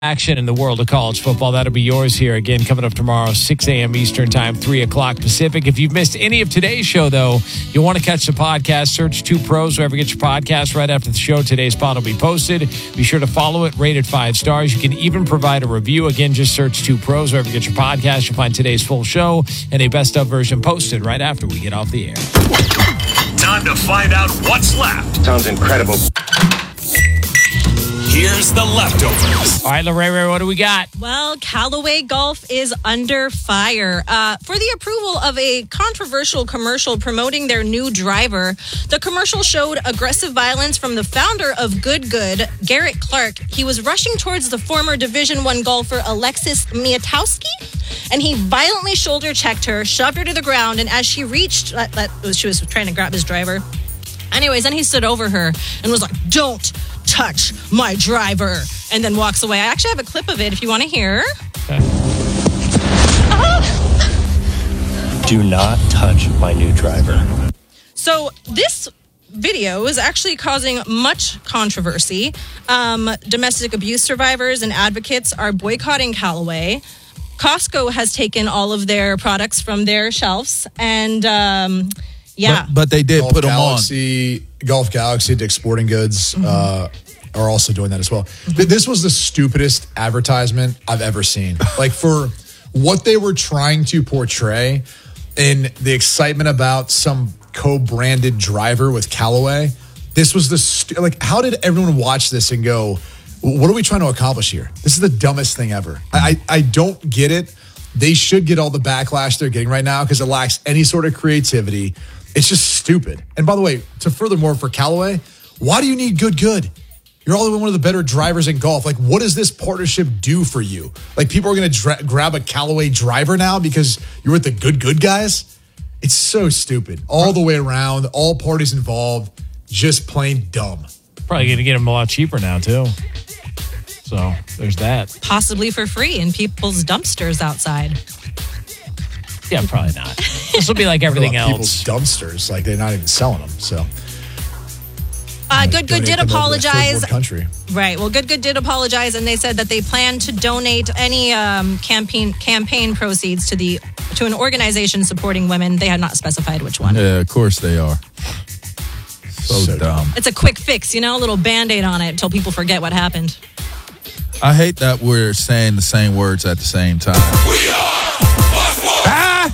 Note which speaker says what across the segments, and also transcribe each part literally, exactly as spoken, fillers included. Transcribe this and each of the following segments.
Speaker 1: Action in the world of college football. That'll be yours here again coming up tomorrow, six a.m. Eastern time, three o'clock Pacific. If you've missed any of today's show, though, you'll want to catch the podcast. Search Two Pros wherever you get your podcast. Right after the show, today's pod will be posted. Be sure to follow it, rate it five stars. You can even provide a review. Again, just search Two Pros wherever you get your podcast. You'll find today's full show and a best of version posted right after we get off the air.
Speaker 2: Time to find out what's left.
Speaker 3: Sounds incredible.
Speaker 2: Here's the leftovers.
Speaker 1: All right, Lorraine, what do we got?
Speaker 4: Well, Callaway Golf is under fire. Uh, for the approval of a controversial commercial promoting their new driver, the commercial showed aggressive violence from the founder of Good Good, Garrett Clark. He was rushing towards the former Division One golfer Alexis Miatowski, and he violently shoulder checked her, shoved her to the ground, and as she reached, uh, that was, she was trying to grab his driver. Anyways, then he stood over her and was like, "Don't touch my driver," and then walks away. I actually have a clip of it if you want to hear.
Speaker 1: Okay.
Speaker 4: Uh-huh.
Speaker 5: Do not touch my new driver.
Speaker 4: So this video is actually causing much controversy. Um, domestic abuse survivors and advocates are boycotting Callaway. Costco has taken all of their products from their shelves, and um, yeah.
Speaker 6: But, but they did
Speaker 7: Golf
Speaker 6: put them
Speaker 7: Galaxy, on. Golf Galaxy, Dick's Sporting Goods mm-hmm. uh, are also doing that as well. Mm-hmm. This was the stupidest advertisement I've ever seen. Like, for what they were trying to portray in the excitement about some co-branded driver with Callaway, this was the, stu- like, how did everyone watch this and go, what are we trying to accomplish here? This is the dumbest thing ever. I, I don't get it. They should get all the backlash they're getting right now because it lacks any sort of creativity. It's just stupid. And by the way, to furthermore for Callaway, why do you need Good Good? You're already one of the better drivers in golf. Like, what does this partnership do for you? Like, people are going to dra- grab a Callaway driver now because you're with the Good Good guys? It's so stupid. All the way around, all parties involved, just plain dumb.
Speaker 1: Probably going to get them a lot cheaper now, too. So, there's that.
Speaker 4: Possibly for free in people's dumpsters outside.
Speaker 1: Yeah, probably not. This will be like everything else.
Speaker 7: People's dumpsters, like they're not even selling them. So,
Speaker 4: uh, Good Good did apologize.
Speaker 7: Country.
Speaker 4: Right. Well, Good Good did apologize, and they said that they plan to donate any um, campaign campaign proceeds to the to an organization supporting women. They had not specified which one.
Speaker 6: Yeah, of course they are. So, so dumb.
Speaker 4: It's a quick fix, you know, a little Band-Aid on it until people forget what happened.
Speaker 6: I hate that we're saying the same words at the same time.
Speaker 2: We are
Speaker 6: ah!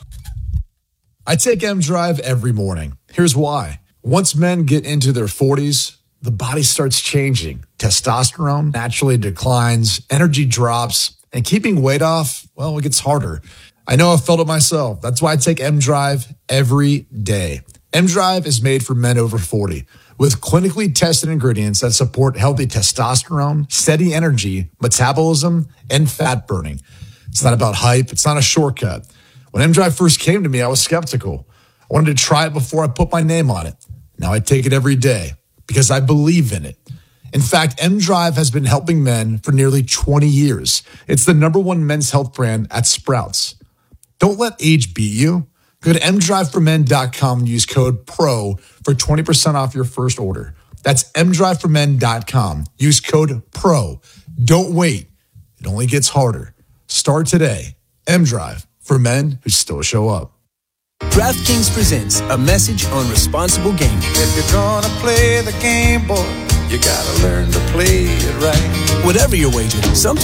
Speaker 7: I take M Drive every morning. Here's why. Once men get into their forties, the body starts changing. Testosterone naturally declines, energy drops, and keeping weight off, well, it gets harder. I know I've felt it myself. That's why I take M Drive every day. M Drive is made for men over forty with clinically tested ingredients that support healthy testosterone, steady energy, metabolism, and fat burning. It's not about hype. It's not a shortcut. When M Drive first came to me, I was skeptical. I wanted to try it before I put my name on it. Now I take it every day because I believe in it. In fact, M Drive has been helping men for nearly twenty years. It's the number one men's health brand at Sprouts. Don't let age beat you. Go to m drive for men dot com and use code PRO for twenty percent off your first order. That's m drive for men dot com. Use code PRO. Don't wait. It only gets harder. Start today. M-Drive, for men who still show up.
Speaker 8: DraftKings presents a message on responsible gaming.
Speaker 9: If you're gonna play the game, boy, you gotta learn to play it right.
Speaker 8: Whatever your wager, some